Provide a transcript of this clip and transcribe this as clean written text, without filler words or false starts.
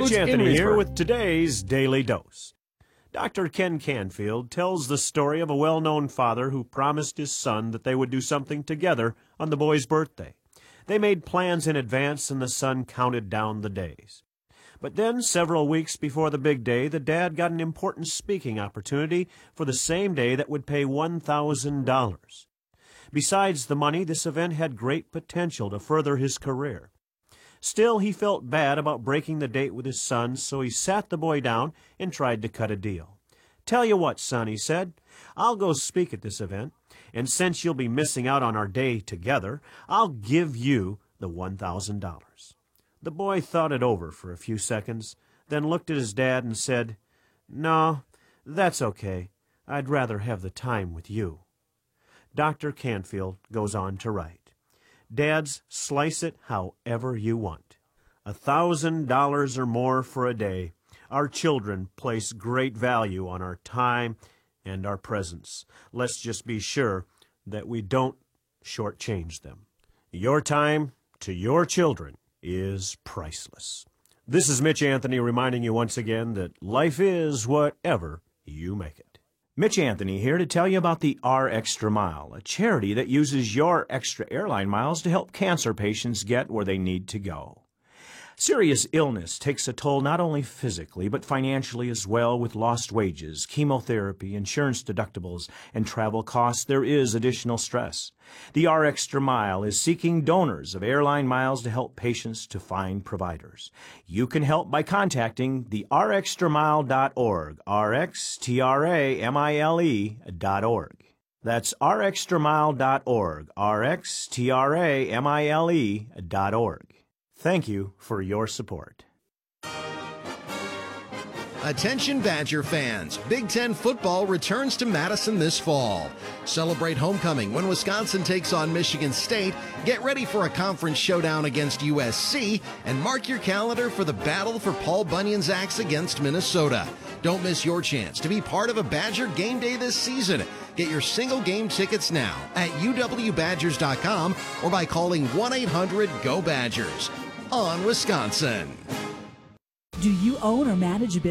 Mitch Anthony here with today's Daily Dose. Dr. Ken Canfield tells the story of a well-known father who promised his son that they would do something together on the boy's birthday. They made plans in advance, and the son counted down the days. But then, several weeks before the big day, the dad got an important speaking opportunity for the same day that would pay $1,000. Besides the money, this event had great potential to further his career. Still, he felt bad about breaking the date with his son, so he sat the boy down and tried to cut a deal. "Tell you what, son," he said, "I'll go speak at this event, and since you'll be missing out on our day together, I'll give you the $1,000. The boy thought it over for a few seconds, then looked at his dad and said, "No, that's okay. I'd rather have the time with you." Dr. Canfield goes on to write, "Dads, slice it however you want. $1,000 or more for a day. Our children place great value on our time and our presence. Let's just be sure that we don't shortchange them. Your time to your children is priceless." This is Mitch Anthony reminding you once again that life is whatever you make it. Mitch Anthony here to tell you about the R Extra Mile, a charity that uses your extra airline miles to help cancer patients get where they need to go. Serious illness takes a toll not only physically, but financially as well. With lost wages, chemotherapy, insurance deductibles, and travel costs, there is additional stress. The R Extra Mile is seeking donors of airline miles to help patients to find providers. You can help by contacting the rxtramile.org, rxtramile.org. That's rxtramile.org, rxtramile.org. Thank you for your support. Attention Badger fans, Big Ten football returns to Madison this fall. Celebrate homecoming when Wisconsin takes on Michigan State, get ready for a conference showdown against USC, and mark your calendar for the battle for Paul Bunyan's axe against Minnesota. Don't miss your chance to be part of a Badger game day this season. Get your single game tickets now at uwbadgers.com or by calling 1-800-GO-BADGERS. On Wisconsin. Do you own or manage a business?